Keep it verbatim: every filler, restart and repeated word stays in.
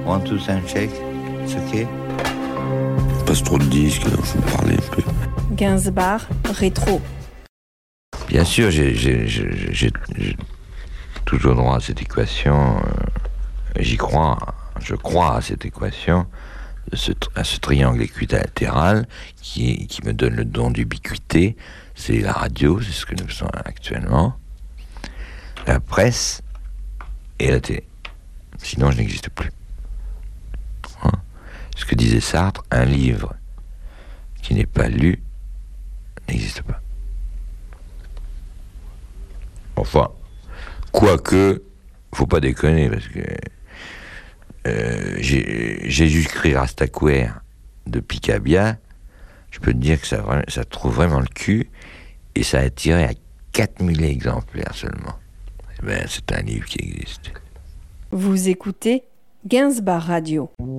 One, two, sound check. C'est ok? Passe trop de disques, alors je vais parler un peu. Gainsbar rétro. Bien sûr, j'ai, j'ai, j'ai, j'ai, j'ai toujours droit à cette équation. Euh, j'y crois. Je crois à cette équation, de ce, à ce triangle équilatéral qui, qui me donne le don d'ubiquité. C'est la radio, c'est ce que nous faisons actuellement, la presse et la télé. Sinon, je n'existe plus. Hein? Ce que disait Sartre, un livre qui n'est pas lu n'existe pas. Enfin, quoique, faut pas déconner, parce que euh, j'ai, Jésus-Christ Rastaquouère de Picabia, je peux te dire que ça, ça trouve vraiment le cul, et ça a tiré à quatre mille exemplaires seulement. Eh ben, c'est un livre qui existe. Vous écoutez Gainsbar Radio.